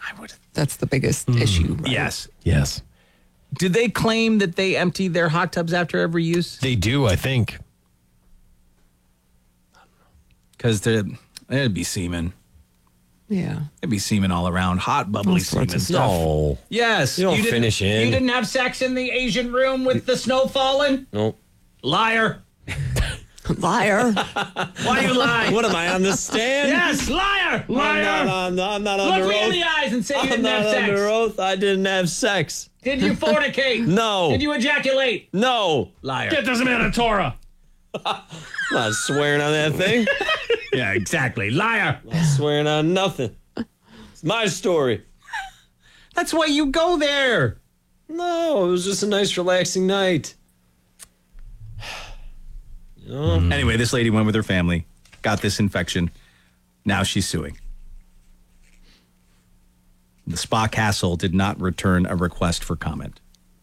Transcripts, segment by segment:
That's the biggest issue, right? Yes. Did they claim that they empty their hot tubs after every use? They do, I think. Because there'd be semen. Yeah. There'd be semen all around. Hot, bubbly All sorts semen. of stuff. No. Yes. You don't didn't- finish in. You didn't have sex in the Asian room with the snow falling? Nope. Liar. Liar. Why you lie? What am I on the stand? Yes, liar. Liar. I'm not Look under me in oath. the eyes and say you I'm didn't not have sex. under oath. I didn't have sex. Did you fornicate? No. Did you ejaculate? No. Liar. Get this man a Torah. I'm not swearing on that thing. Yeah, exactly. Liar. I'm swearing on nothing. It's my story. That's why you go there. No, it was just a nice, relaxing night. Anyway, this lady went with her family, got this infection. Now she's suing. The Spa Castle did not return a request for comment.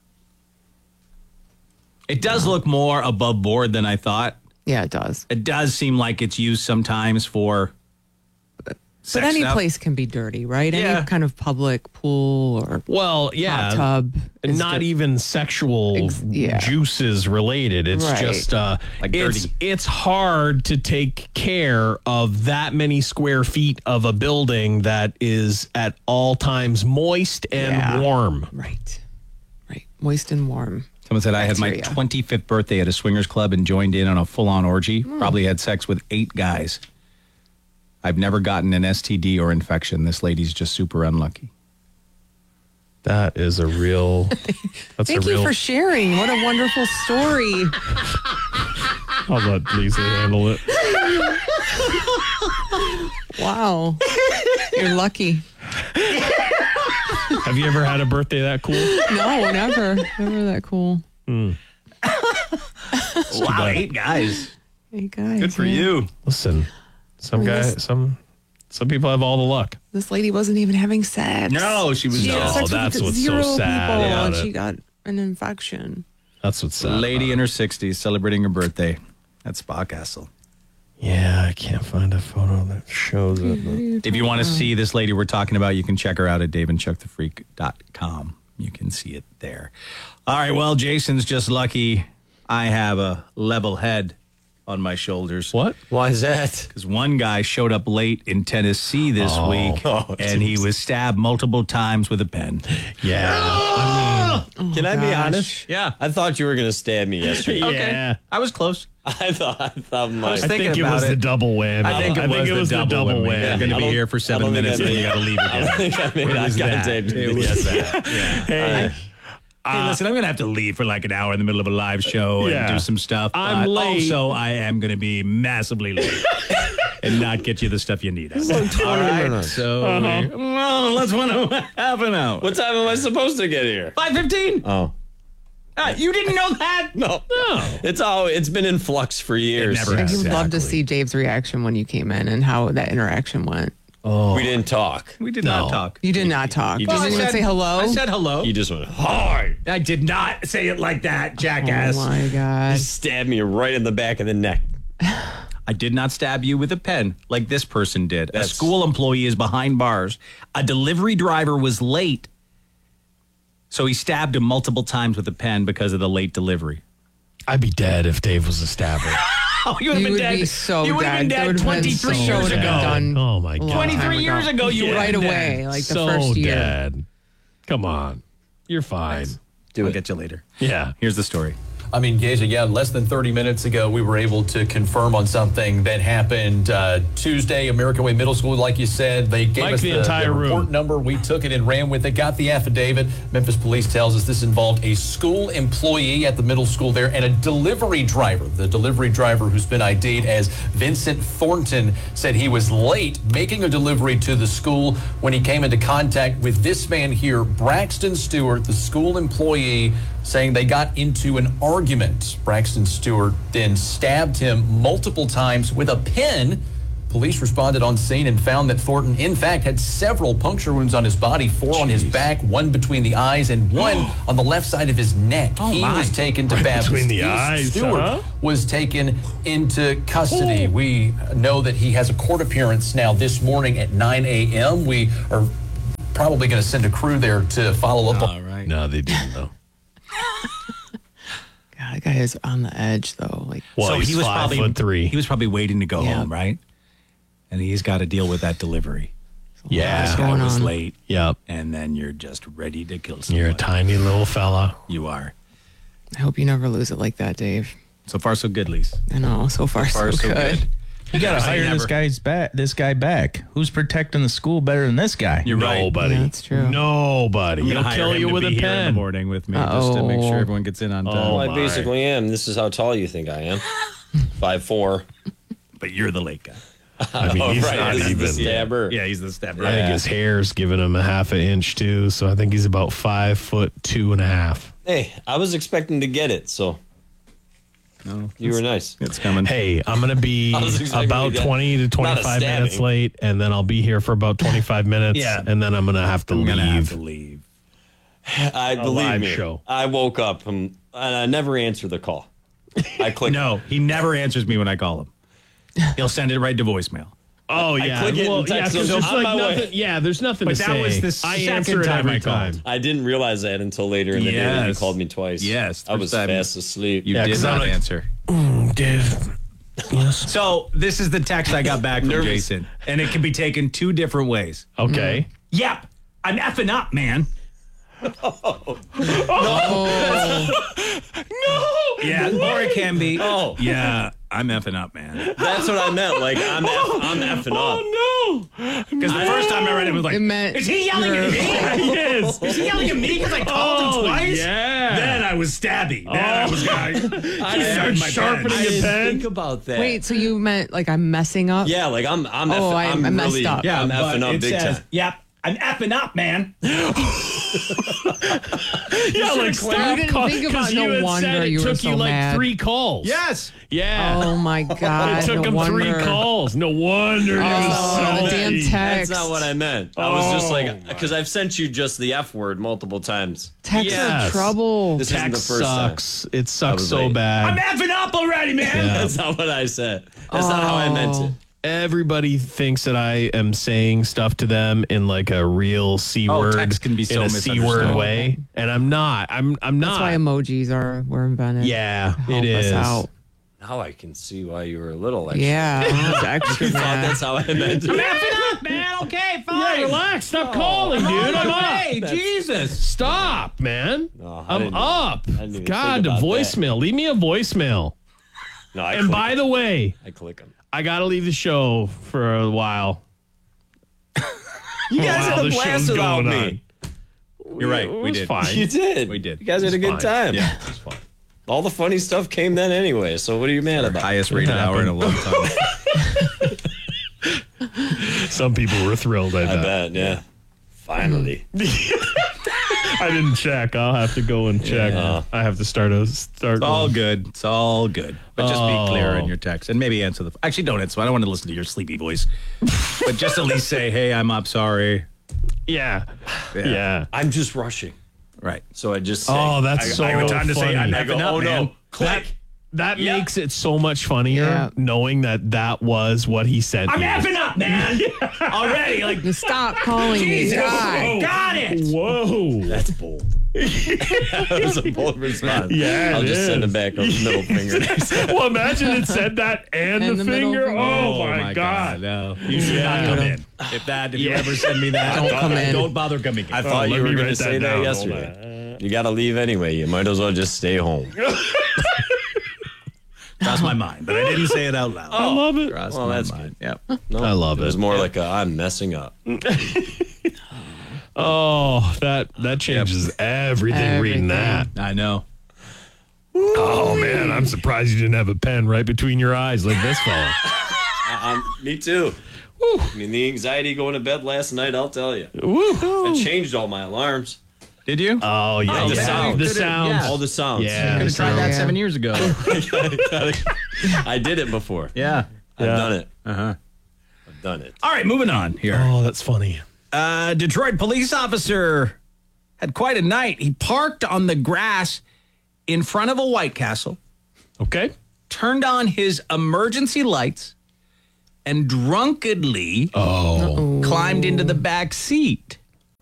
It does look more above board than I thought. Yeah, it does. It does seem like it's used sometimes for But sex any stuff. place can be dirty, right? Yeah. Any kind of public pool or Well, yeah. hot tub. is Not just- even sexual yeah. juices related. It's Right. just Like it's dirty. it's hard to take care of that many square feet of a building that is at all times moist and Yeah. warm. Right. Moist and warm. Someone said I had my Bacteria. 25th birthday at a swingers club and joined in on a full-on orgy. Probably had sex with 8 guys. I've never gotten an STD or infection. This lady's just super unlucky. That is a real. That's Thank a real. you for sharing. What a wonderful story. I'll let Lisa handle it. Wow. You're lucky. Have you ever had a birthday that cool? No, never. Never that cool. Wow, 8 guys. Hey, guys. Good for yeah. you. Listen, some Yes. some people have all the luck. This lady wasn't even having sex. No, she was She had No, sex with that's what's so 0 sad people, about and it. she got an infection. That's what's sad. Lady in her 60s celebrating her birthday at Spa Castle. Yeah, I can't find a photo that shows it. If you want to see this lady we're talking about, you can check her out at daveandchuckthefreak.com. You can see it there. All right, well, Jason's just lucky I have a level head on my shoulders. What? Why is that? Because one guy showed up late in Tennessee this week, and he was stabbed multiple times with a pen. Yeah. Can I be honest? Yeah. I thought you were going to stab me yesterday. Yeah. I was close. I thought my. was I thinking think it about was it. the double whammy. I think it was the double whammy. You're going to I be don't- here for I 7 don't think minutes, I and then made- you got to leave I don't again. think I made eye was that? contact It with you. was that. Yeah. Hey, Hey, listen, I'm going to have to leave for like an hour in the middle of a live show Yeah. and do some stuff. I'm but late. Also, I am going to be massively late and not get you the stuff you need. All right, minutes. so well, let's want to half an hour. What time am I supposed to get here? 5:15? Oh. You didn't know that? No. It's been in flux for years. never I has. would love to Exactly. see Dave's reaction when you came in and how that interaction went. We didn't talk. We did not talk. You did not talk. You just- didn't even say hello. I said hello. You just went, hi. I did not say it like that, oh jackass. my God. Stabbed me right in the back of the neck. I did not stab you with a pen like this person did. A That's- school employee is behind bars. A delivery driver was late, so he stabbed him multiple times with a pen because of the late delivery. I'd be dead if Dave was a stabber. Oh, you would have You been would dead. be so you would have been dead. That dead would have been 23 so years dead. ago. Done Oh, my a long God. time 23 ago. years ago, you would Right have been away, dead. like the So first year. dead. Come on. You're fine. I'll get you later. Yeah. Here's the story. I mean, Gaza, yeah, less than 30 minutes ago, we were able to confirm on something that happened Tuesday, American Way Middle School, like you said. They gave Mike, us the the entire report room. number. We took it and ran with it, got the affidavit. Memphis police tells us this involved a school employee at the middle school there and a delivery driver. The delivery driver, who's been ID'd as Vincent Thornton, said he was late making a delivery to the school when he came into contact with this man here, Braxton Stewart, the school employee, saying they got into an argument. Braxton Stewart then stabbed him multiple times with a pen. Police responded on scene and found that Thornton, in fact, had several puncture wounds on his body, 4 on his back, 1 between the eyes, and 1 on the left side of his neck. He was taken to Baptist between the East. eyes, Stewart huh? was taken into custody. We know that he has a court appearance now this morning at 9 a.m. We are probably going to send a crew there to follow up on. All right. No, they didn't though. God, that guy is on the edge, though. Like, Well, So he's he was 5'3". He was probably waiting to go Yeah. home, right? And he's got to deal with that delivery. Yeah. This guy going was on? late, Yep. and then you're just ready to kill someone. You're a tiny little fella. You are. I hope you never lose it like that, Dave. So far, so good, Lise. I know. So far, so good. You got to Say hire never. this guy back. Who's protecting the school better than this guy? You're right. Nobody. Yeah, that's true. Nobody. I'm He'll gonna hire kill him you to with be a here in the pen. morning with me just to make sure Uh-oh. everyone gets in on time. Well, I my. basically am. This is how tall you think I am. 5'4". But you're the late guy. I mean, he's right. not This is even. the stabber. Yeah, he's the stabber. I think his hair's giving him a half an inch too. So I think he's about 5'2.5". Hey, I was expecting to get it, so No, you were nice. it's coming. Hey, I'm gonna be I was expecting about to get- 20 to not a 25 minutes stabbing. late, and then I'll be here for about 25 minutes. Yeah. and then I'm gonna have to I'm leave. gonna have to leave. I believe live me. show. I woke up and I never answer the call. I click. No, he never answers me when I call him. He'll send it right to voicemail. Oh yeah, click it well, and yeah, text 'cause him, there's "On like my way." nothing. Yeah, there's nothing But to that say. was the I second answer it time every I called. time. I didn't realize that until later in the day when you Yes. called me twice. Yes, I was first time. fast asleep. You Yeah, did 'cause I'm not like- answer. Dave. Yes. So this is the text I got back from Nervous. Jason, and it can be taken two different ways. Okay. Yep, I'm effing up, man. Yeah, or it can be. Oh. Yeah, I'm effing up, man. That's what I meant. Like I'm effing up. Oh Because the first time I read it, I was like, It meant "Is he yelling at me? no! Yes. Is he yelling at me because I called him twice?" Yeah. Then I was stabby. Then I was I started sharpening I your didn't pen. think about that. Wait, so you meant like I'm messing up? Yeah, like I'm Oh, effing, I messed really, up. Yeah, I'm but effing up it big says, time. "Yep, I'm effing up, man." Yeah, like You stop didn't call- think about 'cause no you had wonder said it you were took so you like mad. 3 calls. Yes. Yeah. Oh my God. It took no him wonder. 3 calls. No wonder he was Oh, so the damn mad. text. That's not what I meant. I was just Oh, like, because I've sent you just the F word multiple times. Texts Yes. are trouble. This isn't the Text first time. sucks. It sucks was so late. bad. effing up already, man. That's not what I said. That's not how I meant it. Everybody thinks that I am saying stuff to them in like a real C word, text can be so in a C word misunderstood. way, and I'm not. I'm not. That's why emojis were invented. Yeah, Help it us is. out. Now I can see why you were a little extra. Yeah, I was extra You thought mad. that's how I meant it. Effing up, man. Okay, fine. Yeah, relax. Stop calling, dude. I'm up. Hey, Jesus. Stop, man. No, I I'm didn't- up. I didn't even God, think the about that. voicemail. Leave me a voicemail. No, I And click by the way, I click them. I gotta leave the show for a while. You guys While had the a blast show's without going me. You're right. It We was did. fine. You did. We did. You guys had a good fine. time. Yeah. It's fine. All the funny stuff came then anyway. So what are you mad about? Highest rated hour in a long time. Some people were thrilled. I I bet. bet. Yeah. Finally. I didn't check. I'll have to go and check. I have to start. It's all one. good. It's all good. But just be clear in your text and maybe answer the. Actually, don't answer. I don't want to listen to your sleepy voice. But just at least say, "Hey, I'm up. Sorry." Yeah. Yeah. I'm just rushing. Right. So I just say, Oh, that's so I have time to funny. say, "I'm I go, effing up, oh man." no. Click. That Yeah. makes it so much funnier Yeah. knowing that that was what he said. I'm to you. effing up, man. Already, like, Just stop calling me. Jesus. God. Got it. Whoa. That's bold. That was a bold response. Yeah, I'll it just send is. him back a middle finger. Well, imagine it said that and, And the the middle finger. finger. Oh, my God. No, you should not come in. If you ever send me that, Don't come in. Don't bother coming in. I thought let you me were going to write say that that down. yesterday. You got to leave anyway. You might as well just stay home. Crossed my mind, but I didn't say it out loud. I love it. Crossed well, my that's mind. Yep. No, I love it. was it. more like I'm messing up. Oh, that changes everything reading that. I know. Oh, man. I'm surprised you didn't have a pen right between your eyes like this fella. Me too. I mean, the anxiety going to bed last night, I'll tell you. Woo. I changed all my alarms. Did you? Oh, yeah. the yeah. sounds. The sounds. All the sounds. Yeah. Could have tried that Yeah. 7 years ago. I did it before. Yeah. I've done it. Uh-huh. I've done it. All right, moving on here. Oh, that's funny. Detroit police officer had quite a night. He parked on the grass in front of a White Castle, Okay. turned on his emergency lights, and drunkenly climbed into the back seat.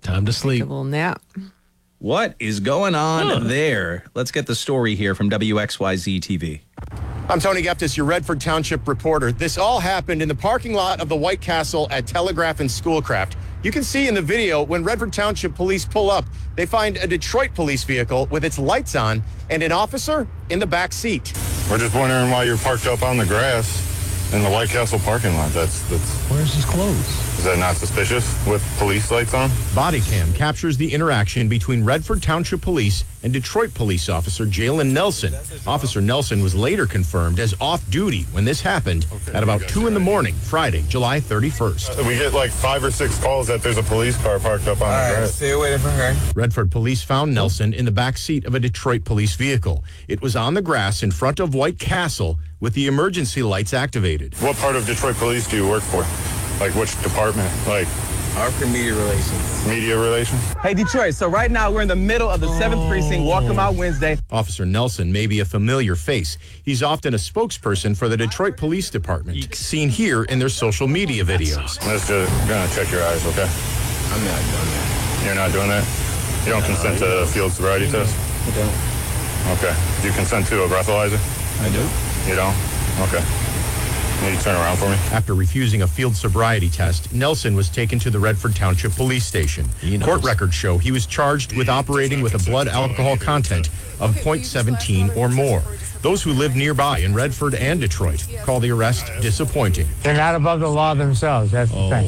Time to A sleep. little nap. What is going on there? Let's get the story here from WXYZ TV. I'm Tony Geptis, your Redford Township reporter. This all happened in the parking lot of the White Castle at Telegraph and Schoolcraft. You can see in the video when Redford Township police pull up, they find a Detroit police vehicle with its lights on and an officer in the back seat. We're just wondering why you're parked up on the grass in the White Castle parking lot. That's Where's his clothes? is that not suspicious with police lights on? Body cam captures the interaction between Redford Township Police and Detroit police officer Jalen Nelson. Officer Nelson was later confirmed as off duty when this happened at about 2 in the morning, Friday, July 31st. We get like 5 or 6 calls that there's a police car parked up on the grass. Stay waiting for her. Redford police found Nelson in the back seat of a Detroit police vehicle. It was on the grass in front of White Castle with the emergency lights activated. What part of Detroit police do you work for? Like which department? Like Our for media relations. media relations? Hey, Detroit, so right now we're in the middle of the 7th precinct. Walk them out Wednesday. Officer Nelson may be a familiar face. He's often a spokesperson for the Detroit Police Department, seen here in their social media videos. Let's just gonna check your eyes, okay? I'm not doing that. You're not doing that? You don't consent to a field sobriety test? I don't. Okay. Do you consent to a breathalyzer? I do. You don't? Okay. Can you turn around for me? After refusing a field sobriety test, Nelson was taken to the Redford Township Police Station. Court records show he was charged with operating with a blood alcohol content of 0.17 or more. Those who live nearby in Redford and Detroit call the arrest disappointing. They're not above the law themselves. That's the thing.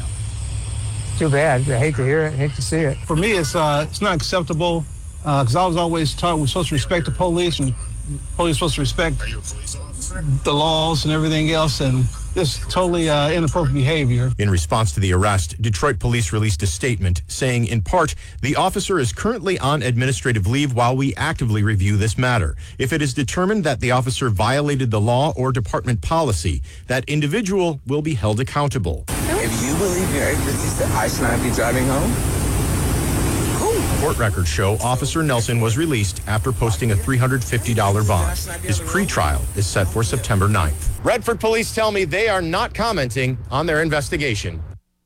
Too bad. I hate to hear it. I hate to see it. For me, it's not acceptable because I was always taught we're supposed to respect the police and police are supposed to respect the laws and everything else, and this is totally inappropriate behavior. In response to the arrest, Detroit police released a statement saying, in part, the officer is currently on administrative leave while we actively review this matter. If it is determined that the officer violated the law or department policy, that individual will be held accountable. If you believe your expertise that I should not be driving home, Court records show Officer Nelson was released after posting a $350 bond. His pretrial is set for September 9th. Redford police tell me they are not commenting on their investigation.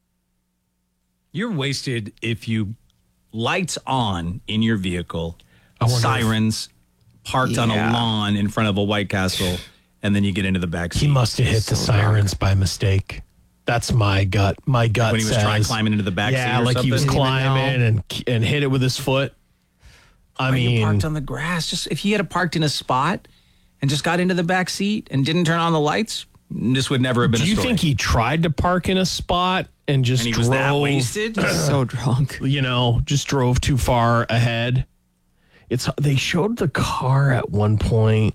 You're wasted if you lights on in your vehicle, wonder if- sirens parked on a lawn in front of a White Castle, and then you get into the back seat. He must have hit the sirens by mistake. That's my gut. My gut When he was says, trying climbing into the back seat yeah, or like he was something? climbing and hit it with his foot. I Are you mean, parked on the grass? Just if he had parked in a spot and just got into the back seat and didn't turn on the lights, this would never have been do a you story. think he tried to park in a spot and just and he drove? was that wasted? So drunk. You know, just drove too far ahead. They showed the car at one point.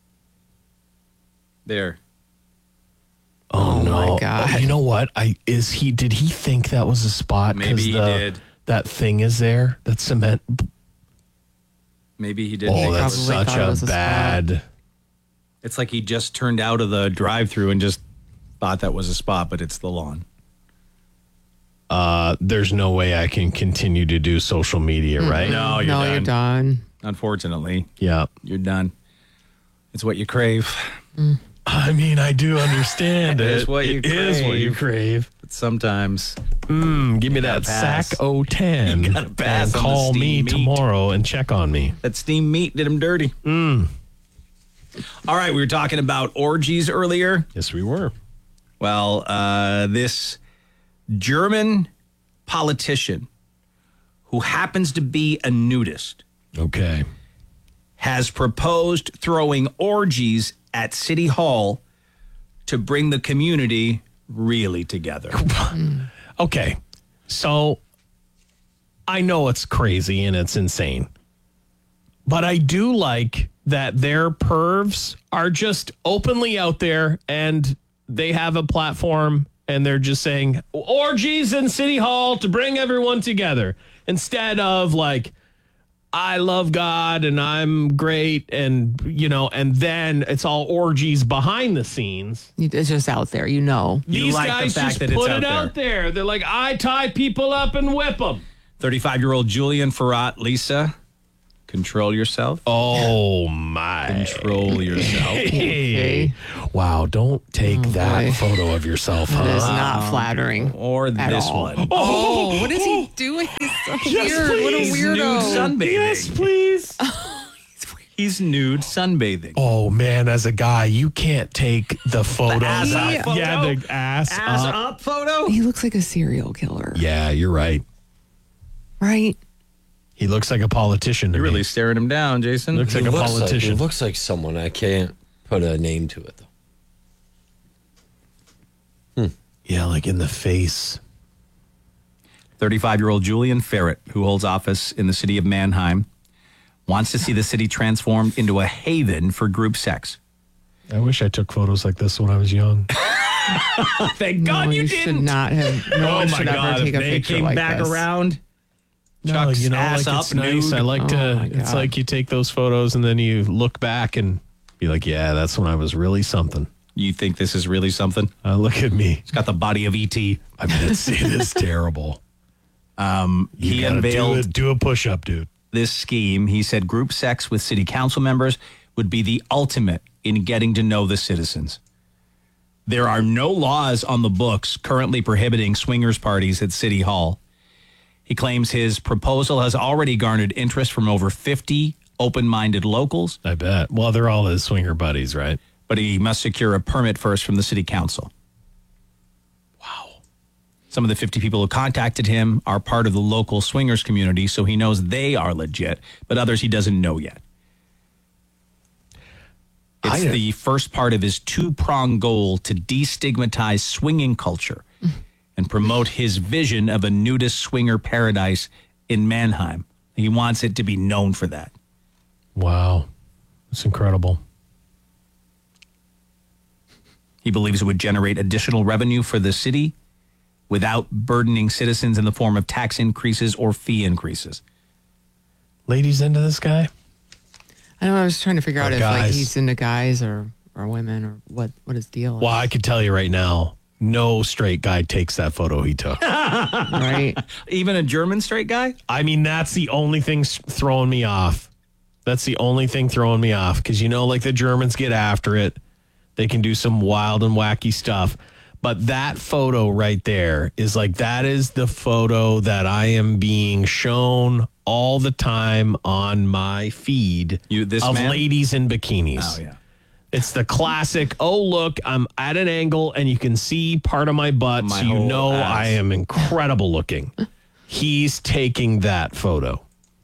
There. Oh no! my God. You know what? Did he think that was a spot? 'Cause Maybe he did. That thing is there. That cement. Maybe he didn't. Oh, that's probably such thought it a was a spot. bad. It's like he just turned out of the drive-through and just thought that was a spot, but it's the lawn. There's no way I can continue to do social media, right? No, you're done. You're done. Unfortunately, Yeah. you're done. It's what you crave. I mean, I do understand It it. is what you It is what you crave. But sometimes Give me that pass. sack 010 You gotta pass and on the call me steamed meat. tomorrow and check on me. that steamed meat did him dirty. All right, we were talking about orgies earlier. Yes, we were. Well, this German politician who happens to be a nudist Okay. has proposed throwing orgies at City Hall to bring the community really together. Okay. So I know it's crazy and it's insane, but I do like that their pervs are just openly out there and they have a platform and they're just saying orgies in City Hall to bring everyone together instead of like, I love God and I'm great. And, you know, and then it's all orgies behind the scenes. It's just out there, you know. These like the guys fact just that it's put out it out there. They're like, I tie people up and whip them. 35-year-old Julian Farrat Lisa Control yourself. Oh, my. Control yourself. Hey. Wow, don't take that boy. photo of yourself, huh? That is not flattering. Or at this all. one. Oh, what is he doing? He's so weird. What a Nude weirdo. sunbathing. Yes, please. He's nude sunbathing. Oh, man, as a guy, you can't take the photo. ass up photo? Yeah, the ass up. photo? He looks like a serial killer. Yeah, you're right. Right? He looks like a politician to You're me. really staring him down, Jason. Looks like a politician. It looks like someone. I can't put a name to it, though. Yeah, like in the face. 35-year-old Julian Ferret, who holds office in the city of Mannheim, wants to see the city transformed into a haven for group sex. I wish I took photos like this when I was young. Thank God No, you you didn't. should not have. No one should ever take a they picture came like back this. around. No, Chuck's you know, ass like up, it's nice. nude. I like Oh, my to. It's God. like you take those photos and then you look back and be like, "Yeah, that's when I was really something." You think this is really something? Look at me. It's got the body of E.T. I mean, it is terrible. He gotta unveiled do a push-up, dude. this scheme. He said group sex with city council members would be the ultimate in getting to know the citizens. There are no laws on the books currently prohibiting swingers parties at City Hall. He claims his proposal has already garnered interest from over 50 open-minded locals, I bet. Well, they're all his swinger buddies, right? but he must secure a permit first from the city council. Wow. Some of the 50 people who contacted him are part of the local swingers community, so he knows they are legit, but others he doesn't know yet. It's the first part of his two-pronged goal to destigmatize swinging culture and promote his vision of a nudist swinger paradise in Mannheim. He wants it to be known for that. Wow. That's incredible. He believes it would generate additional revenue for the city without burdening citizens in the form of tax increases or fee increases. Ladies into this guy? I don't know. I was trying to figure out if like guys. he's into guys or women or what his deal is. Well, I could tell you right now, no straight guy takes that photo he took. Right? Even a German straight guy? I mean, that's the only thing throwing me off. That's the only thing throwing me off. Because, you know, like the Germans get after it. They can do some wild and wacky stuff. But that photo right there is like, that is the photo that I am being shown all the time on my feed of man? ladies in bikinis. Oh, yeah. It's the classic, oh, look, I'm at an angle and you can see part of my butt, My so you whole know ass. I am incredible looking. He's taking that photo.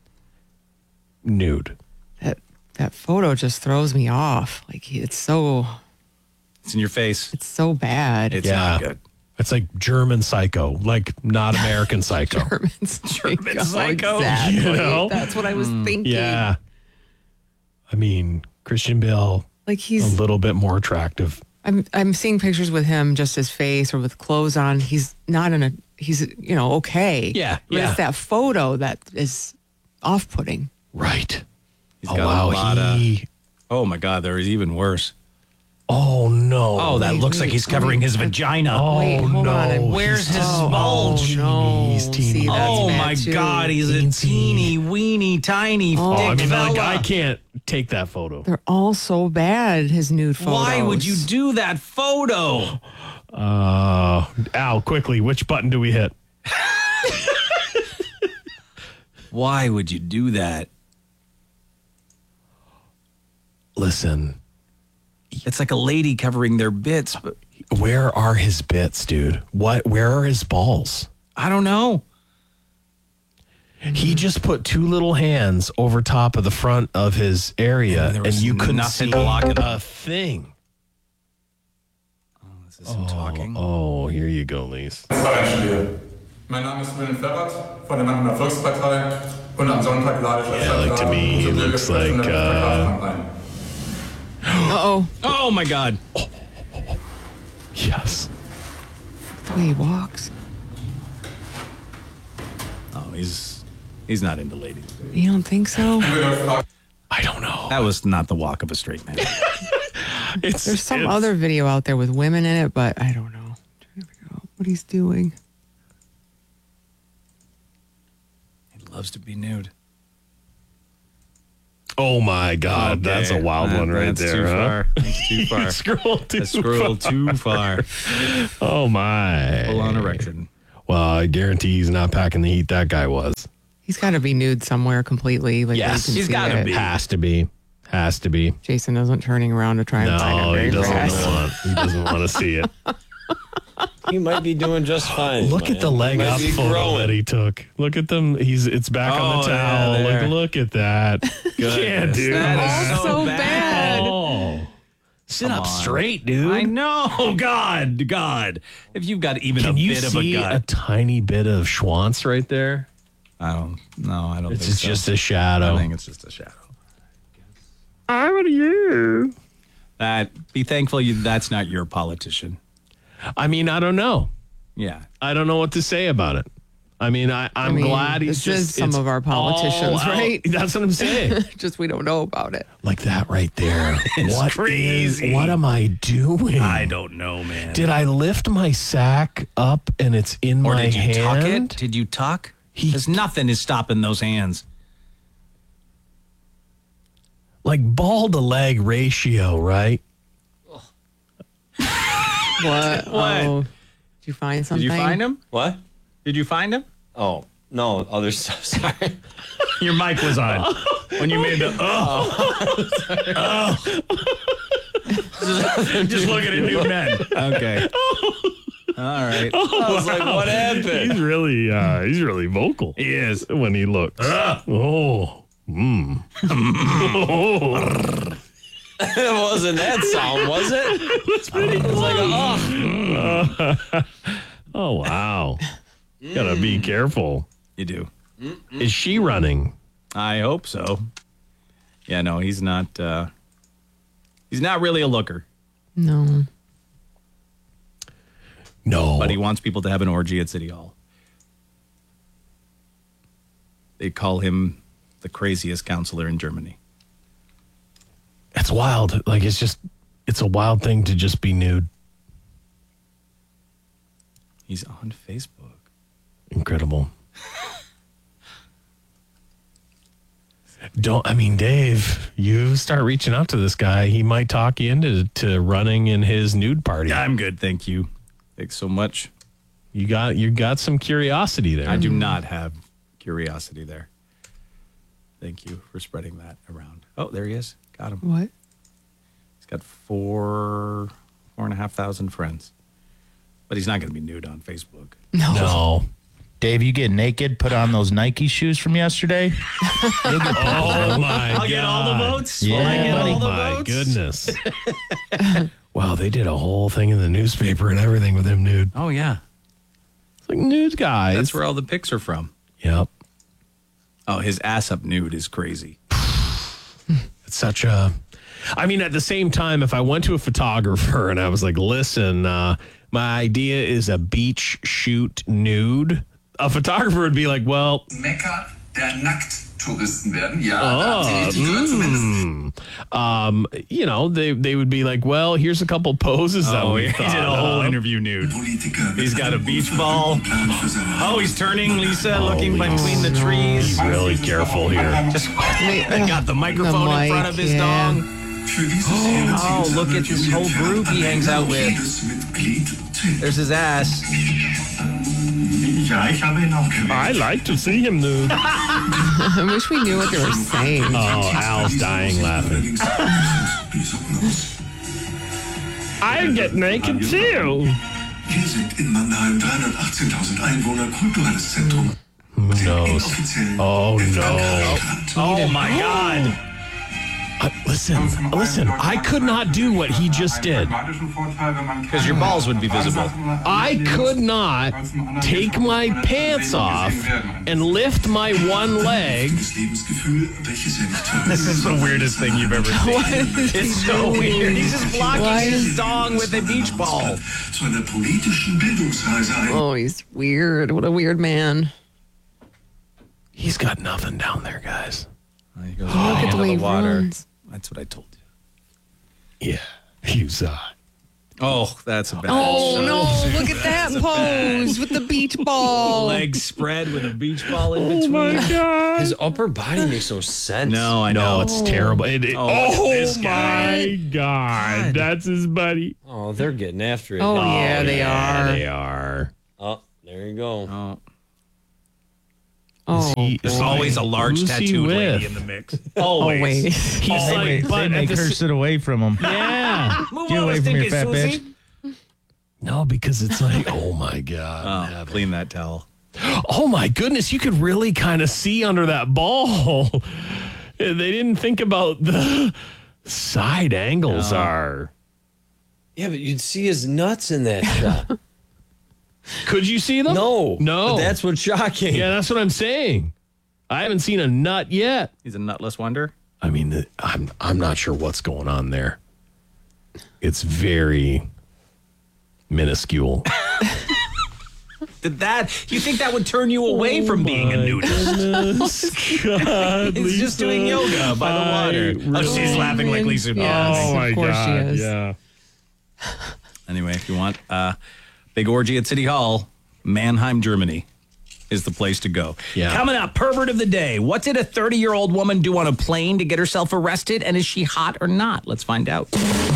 Nude. That photo just throws me off. Like it's so It's in your face. it's so bad. It's not good. It's like German Psycho, like not American Psycho. German Psycho. Psycho. Exactly. You know? That's what I was thinking. Yeah. I mean, Christian Bale, Like a he's little bit more attractive. I'm seeing pictures with him, just his face or with clothes on. He's not in a he's okay. Yeah, But yeah. it's that photo that is off putting. Right. He's Oh, got wow. a lot of. Oh my God, there is even worse. Oh, no. Oh, that looks like he's covering his vagina. Oh, Wait, hold no. on. Where's his Oh, bulge? no. He's teeny. See, that's Oh bad my too. God, he's a teeny weeny tiny Oh, I thick mean, like, fella. I can't take that photo. They're all so bad, his nude photos. Why would you do that photo? Al, quickly, which button do we hit? Why would you do that? Listen, It's like a lady covering their bits, but where are his bits, dude? Where are his balls? I don't know. He just put two little hands over top of the front of his area, And there and was you couldn't nothing see blocking a thing. This is him talking. Oh, here you go, Lise. Mein Name ist Wilhelm Ferrat von der Mannheimer Volkspartei und am Sonntag lade ich euch Yeah, like to me, he looks like, Uh-oh. Oh my God. Yes. The way he walks. Oh, he's not into ladies. You don't think so? I don't know. That was not the walk of a straight man. There's some other video out there with women in it, but I don't know. I'm trying to figure out what he's doing. He loves to be nude. Oh my God, Okay. that's a wild one right That's there. too huh? far. That's too far. Scroll too far. Oh my. Full on erection. Well, I guarantee he's not packing the heat that guy was. He's got to be nude somewhere completely. Like Yes, he's got to be. Has to be. Has to be. Jason isn't turning around to try and find him No, very he doesn't fast. want. He doesn't want to see it. He might be doing just fine. Look at the leg up photo that he took. Look at them. It's back on the towel. there. Look at that. Yeah, dude. That is so bad. Oh. Sit Come up on. straight, dude. I know. God. If you've got even Can a you bit of a see gut. a tiny bit of Schwantz right there? I don't It's think so. just a shadow. I think it's just a shadow. I would you. Be thankful that's not your politician. I mean, I don't know. Yeah. I don't know what to say about it. I mean, I'm glad he's this is just. some it's of our politicians, all out. right? That's what I'm saying. Just we don't know about it. Like that right there. What crazy. what am I doing? I don't know, man. Did I lift my sack up and it's in Or my did you hand? tuck it? Did you tuck? Because nothing is stopping those hands. Like ball to leg ratio, right? What? Oh, did you find something? Did you find him? What? Did you find him? Oh, no, other stuff. Sorry. Your mic was on when you made the Just look at it, new men. Okay. All right. I was like, what happened? He's really vocal. He is. When he looks. Oh. It wasn't that sound, was it? It was like, Oh, wow. Gotta be careful. You do. Is she running? I hope so. Yeah, no, he's not really a looker. No. No. But he wants people to have an orgy at City Hall. They call him the craziest counselor in Germany. It's wild. Like, it's a wild thing to just be nude. He's on Facebook. Incredible. Dave, you start reaching out to this guy, he might talk you into running in his nude party. I'm good, thank you. Thanks so much. You got some curiosity there. I do not have curiosity there. Thank you for spreading that around. Oh, there he is. Got him. What? He's got 4,500 friends. But he's not going to be nude on Facebook. No. Dave, you get naked, put on those Nike shoes from yesterday. You'll get Oh my God. I'll get all the votes. Yeah, Will I get buddy. all the My votes? goodness. Wow, they did a whole thing in the newspaper and everything with him nude. Oh, yeah. It's like nude guys. That's where all the pics are from. Yep. Oh, his ass up nude is crazy. It's such a... I mean, at the same time, if I went to a photographer and I was like, listen, my idea is a beach shoot nude, a photographer would be like, well... Mekka der Nackttouristen werden. Ja, da haben Sie richtig gehört zumindest. They would be like, well, here's a couple poses that we he did a whole interview nude. He's got a beach ball. Oh, he's turning, Lisa, looking between the trees. Be really careful here. Just got the microphone in front of his dong. Oh, look at this whole group he hangs out with. There's his ass. I like to see him nude. I wish we knew what they were saying. Oh, Al's dying laughing. I get naked too. Wir sind in Mannheim, 318.000 Einwohner, kulturelles Zentrum. Who knows? Oh no. Oh my God. Listen, I could not do what he just did. Because your balls would be visible. I could not take my pants off and lift my one leg. This is the weirdest thing you've ever seen. It's so weird. He's just blocking his dong with a beach ball. Oh, he's weird. What a weird man. He's got nothing down there, guys. He goes Look at the way he water. runs. That's what I told you. Yeah, he's Oh, that's a bad Oh, shot. no. Look at that pose with the beach ball. Legs spread with a beach ball in between. Oh, my God. His upper body makes no sense. No, I know. No, it's terrible. this guy. my God. That's his buddy. Oh, they're getting after it. Oh, now. yeah, they are. They are. Oh, there you go. Oh. Oh, There's always a large Who's he tattooed with? lady in the mix. Always. He's like, They but make at the her sit away from him. yeah. Get away from your fat bitch. No, because it's like, oh, my God. Oh, clean that towel. Oh, my goodness. You could really kind of see under that ball. They didn't think about the side angles are. Yeah, but you'd see his nuts in that shot. Could you see them? No. No. But that's what's shocking. Yeah, that's what I'm saying. I haven't seen a nut yet. He's a nutless wonder. I mean, I'm not sure what's going on there. It's very minuscule. You think that would turn you away from being a nudist? God, He's just doing yoga by the water. Oh, she's laughing like Lisa. Yes, oh my of course God! she is. Yeah. Anyway, if you want big orgy at City Hall, Mannheim, Germany is the place to go. Yeah. Coming up, pervert of the day. What did a 30-year-old woman do on a plane to get herself arrested? And is she hot or not? Let's find out.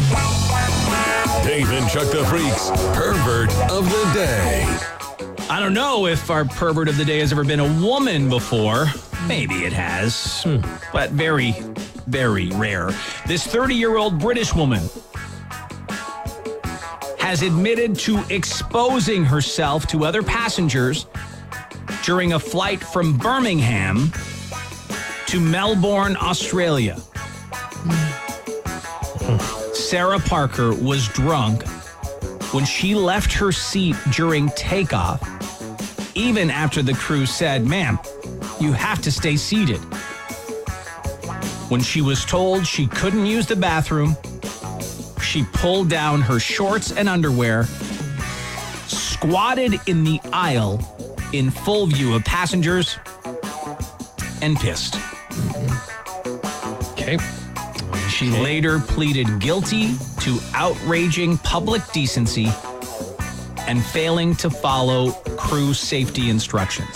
Dave and Chuck the Freak's pervert of the day. I don't know if our pervert of the day has ever been a woman before. Maybe it has, but very, very rare. This 30-year-old British woman has admitted to exposing herself to other passengers during a flight from Birmingham to Melbourne, Australia. Sarah Parker was drunk when she left her seat during takeoff, even after the crew said, "Ma'am, you have to stay seated." When she was told she couldn't use the bathroom, she pulled down her shorts and underwear, squatted in the aisle in full view of passengers, and pissed. Okay. She later pleaded guilty to outraging public decency and failing to follow crew safety instructions.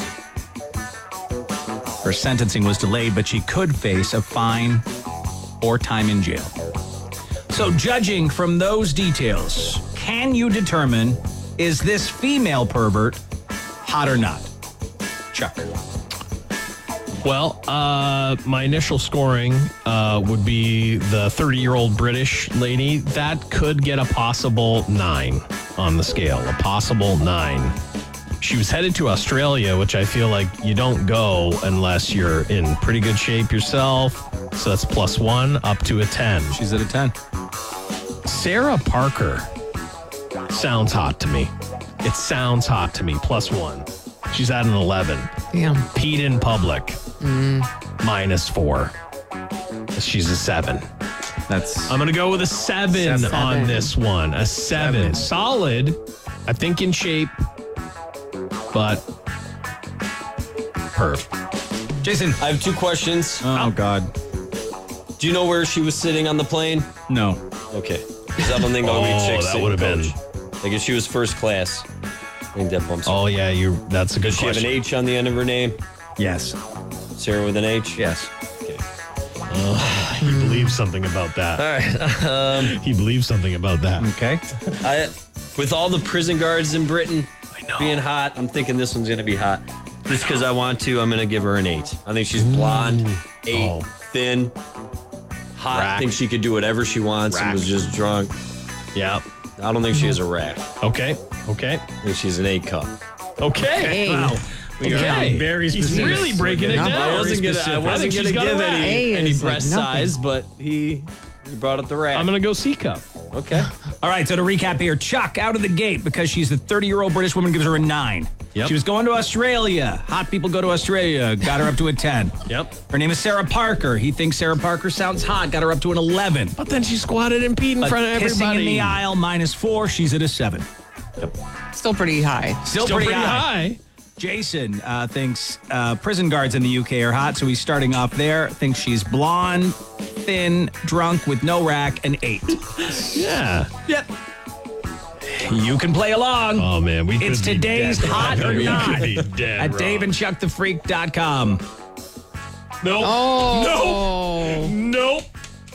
Her sentencing was delayed, but she could face a fine or time in jail. So, judging from those details, can you determine, is this female pervert hot or not? Chuck. Well, my initial scoring would be the 30-year-old British lady. That could get a possible 9 on the scale. A possible 9. She was headed to Australia, which I feel like you don't go unless you're in pretty good shape yourself. So that's +1 up to a 10. She's at a 10. Sarah Parker sounds hot to me. It sounds hot to me. +1. She's at an 11. Damn. Peed in public. -4. She's a 7. I'm going to go with a 7 on this one. A 7. Solid. I think in shape. But perf. Jason. I have 2 questions. Oh, God. Do you know where she was sitting on the plane? No. Okay. Because I don't think all these chicks that sit would have in been. coach. Like if she was first class, I think that bumps her. Oh, yeah, that's a good Does she question. have an H on the end of her name? Yes. Sarah with an H? Yes. Okay. He believes something about that. All right. He believes something about that. Okay. With all the prison guards in Britain being hot, I'm thinking this one's going to be hot. Just because I want to, I'm going to give her an 8. I think she's blonde, 8, thin, hot. I think she could do whatever she wants and was just drunk. Yeah. I don't think she has a rack. Okay. I think she's an A cup. Okay. Wow. We are very specific. He's really breaking it down. I wasn't gonna give any breast size, but he brought up the rack. I'm gonna go C cup. Okay. All right, so to recap here, Chuck out of the gate because she's a 30-year-old British woman, gives her a 9. Yep. She was going to Australia. Hot people go to Australia. Got her up to a 10. Yep. Her name is Sarah Parker. He thinks Sarah Parker sounds hot. Got her up to an 11. But then she squatted and peed in front of Pissing everybody. in the aisle, -4. She's at a 7. Yep. Still pretty high. Still pretty high. Jason thinks prison guards in the UK are hot, so he's starting off there. Thinks she's blonde, thin, drunk, with no rack, an 8. Yeah. Yep. You can play along. Oh, man. It's today's hot or not We could be dead at wrong. DaveandChuckTheFreak.com. Nope. Oh. Nope.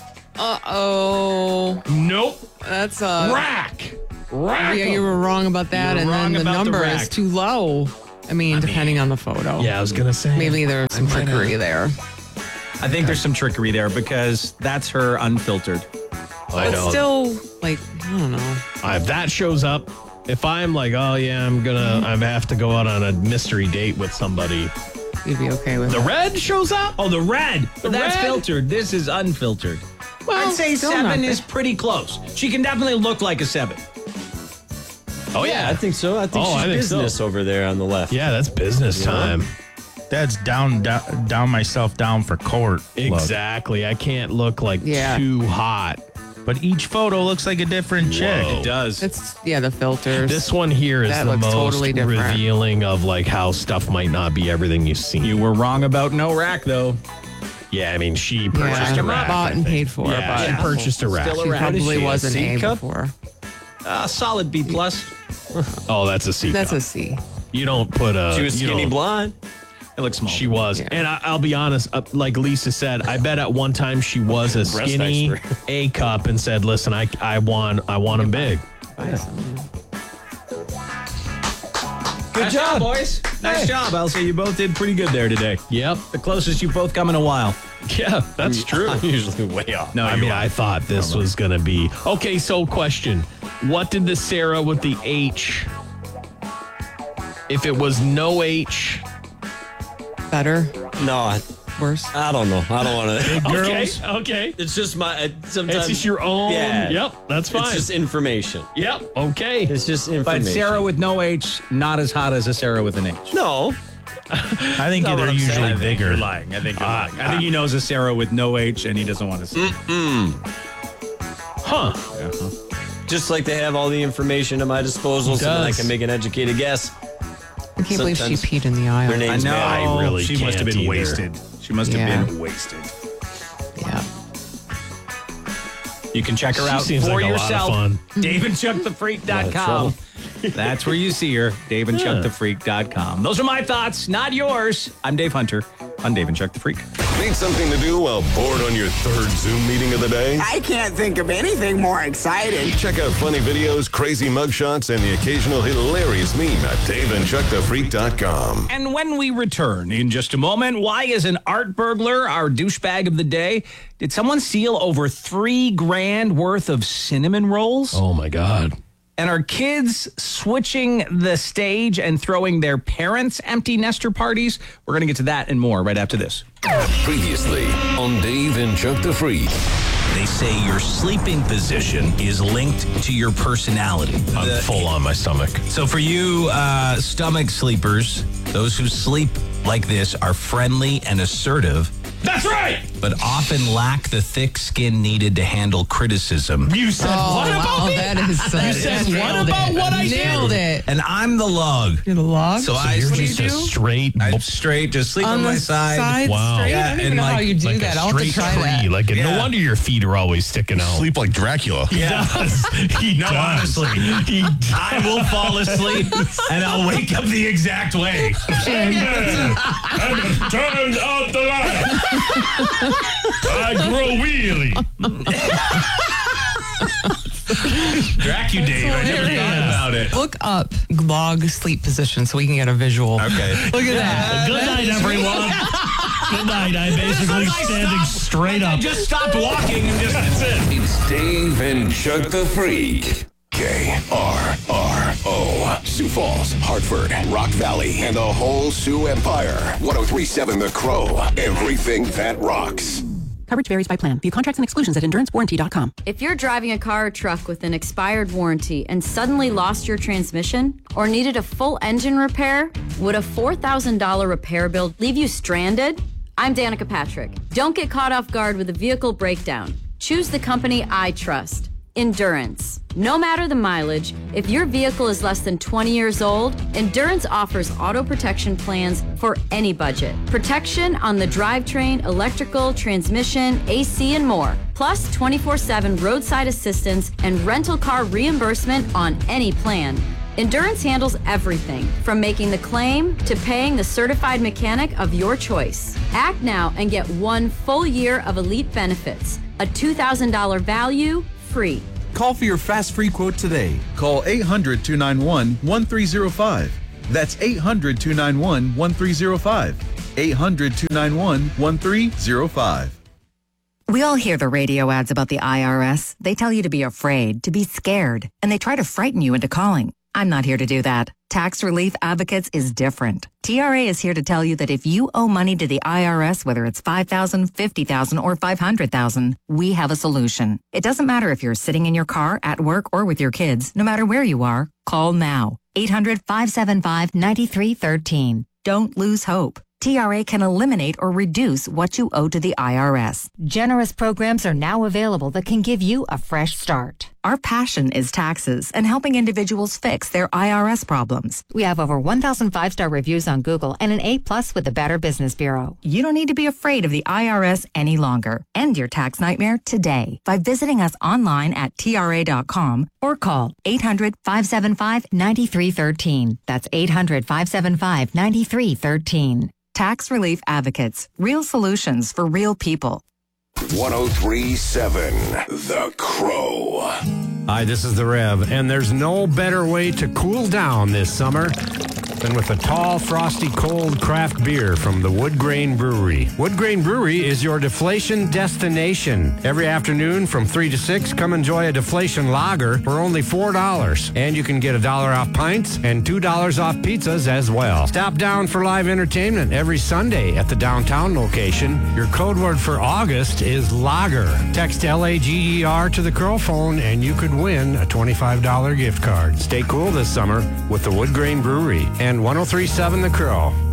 Uh-oh. Nope. That's Rack. Yeah, you were wrong about that, You and were then wrong the about the number rack. is too low. I mean, depending on the photo. Yeah, I was going to say. Maybe there's some trickery there. I think there's some trickery there because that's her unfiltered. I But know. still, like, I don't know. If that shows up, if I'm like, oh, yeah, I have to go out on a mystery date with somebody. You'd be okay with The it. red shows up? Oh, the red. But that's red? filtered. This is unfiltered. Well, I'd say still 7 not is bad. pretty close. She can definitely look like a 7. Oh, yeah. I think so. I think she's business over there on the left. Yeah, that's business time. That's down myself down for court. look. Exactly. I can't look like Yeah. too hot. But each photo looks like a different chick. Whoa. It does. It's, the filters. This one here is That the looks most totally different. revealing of like how stuff might not be everything you see. You were wrong about no rack, though. Yeah, I mean, she purchased Yeah, a rack. bought I and think. paid for, Yeah, but she purchased a rack. Still she a rack. probably What is she, a wasn't C A cup? before. Solid B plus. Oh, that's a C. That's cup. a C. You don't put a. She was you skinny don't- blonde. It looks small. She was. Yeah. And I'll be honest, like Lisa said, I bet at one time she was a Breast skinny expert. A cup and said, listen, I want them big. Good job, boys. Nice job. I'll say you both did pretty good there today. Yep. The closest you've both come in a while. Yeah, that's true. I'm usually way off. No, I mean, I thought this was going to be. Okay, so question. What did the Sarah with the H, if it was no H? Better? No, Worse? I don't know. I don't want to. Okay. It's just my. Sometimes It's just your own. Yeah. Yep, that's fine. It's just information. Yep, okay. It's just information. But Sarah with no H, not as hot as a Sarah with an H. No. I think That's not they're what I'm saying. usually I think bigger. You're lying. I think you're lying. I think he knows a Sarah with no H and he doesn't want to see. Huh. Just like they have all the information at my disposal so that I Does. can make an educated guess. I can't believe she Sometimes peed in the aisle. Their names I know. I really she must have can't been either. wasted. She must have Yeah. been wasted. Yeah. You can check her She out seems for like a lot of yourself. fun. DaveandChuckTheFreak.com. That's where you see her. DaveandChuckTheFreak.com. Those are my thoughts, not yours. I'm Dave Hunter on Dave and Chuck the Freak. Need something to do while bored on your third Zoom meeting of the day? I can't think of anything more exciting. Check out funny videos, crazy mugshots, and the occasional hilarious meme at DaveandChuckTheFreak.com. And when we return in just a moment, why is an art burglar our douchebag of the day? Did someone steal over $3,000 worth of cinnamon rolls? Oh, my God. And are kids switching the stage and throwing their parents' empty nester parties? We're going to get to that and more right after this. Previously on Dave and Chuck the Freak. They say your sleeping position is linked to your personality. I'm full on my stomach. So for you stomach sleepers, those who sleep like this are friendly and assertive. That's right. But often lack the thick skin needed to handle criticism. You said what about me? That is You said what about what I nailed did? it. And I'm the log. You're the log? So You're what do you just a do? straight. I'm straight, just sleep on the my side. Wow. straight? Yeah, I don't even and know how like- you do like that. a I'll have to straight try tree. that. Like, Yeah. no wonder your feet are always sticking out. Sleep like Dracula. He does. He No, does. honestly, He does. I will fall asleep and I'll wake up the exact way. And turn out the light. I grow weary. Dracu Dave, I never thought about it. Look up log sleep position so we can get a visual. Okay. Look at that. Good night, everyone. Good night. I'm basically standing straight I up. just stopped walking and just that's it. It's Dave and Chuck the Freak. KRRO. Sioux Falls, Hartford, Rock Valley, and the whole Sioux Empire. 1037 The Crow. Everything that rocks. Coverage varies by plan. View contracts and exclusions at endurancewarranty.com. If you're driving a car or truck with an expired warranty and suddenly lost your transmission or needed a full engine repair, would a $4,000 repair bill leave you stranded? I'm Danica Patrick. Don't get caught off guard with a vehicle breakdown. Choose the company I trust. Endurance. No matter the mileage, if your vehicle is less than 20 years old, Endurance offers auto protection plans for any budget. Protection on the drivetrain, electrical, transmission, AC, and more. Plus 24/7 roadside assistance and rental car reimbursement on any plan. Endurance handles everything from making the claim to paying the certified mechanic of your choice. Act now and get 1 full year of elite benefits. A $2,000 value, free. Call for your fast free quote today. Call 800-291-1305. That's 800-291-1305. 800-291-1305. We all hear the radio ads about the IRS. They tell you to be afraid, to be scared, and they try to frighten you into calling. I'm not here to do that. Tax Relief Advocates is different. TRA is here to tell you that if you owe money to the IRS, whether it's $5,000, $50,000, or $500,000, we have a solution. It doesn't matter if you're sitting in your car, at work, or with your kids. No matter where you are, call now. 800-575-9313. Don't lose hope. TRA can eliminate or reduce what you owe to the IRS. Generous programs are now available that can give you a fresh start. Our passion is taxes and helping individuals fix their IRS problems. We have over 1,000 5-star reviews on Google and an A+ with the Better Business Bureau. You don't need to be afraid of the IRS any longer. End your tax nightmare today by visiting us online at TRA.com or call 800-575-9313. That's 800-575-9313. Tax Relief Advocates. Real solutions for real people. 103.7 The Crow. Hi, this is the Rev, and there's no better way to cool down this summer than with a tall, frosty, cold craft beer from the Wood Grain Brewery. Wood Grain Brewery is your deflation destination. Every afternoon from 3 to 6, come enjoy a deflation lager for only $4. And you can get $1 off pints and $2 off pizzas as well. Stop down for live entertainment every Sunday at the downtown location. Your code word for August is lager. Text LAGER to the Crow phone and you could win a $25 gift card. Stay cool this summer with the Wood Grain Brewery and 103.7 The Crow.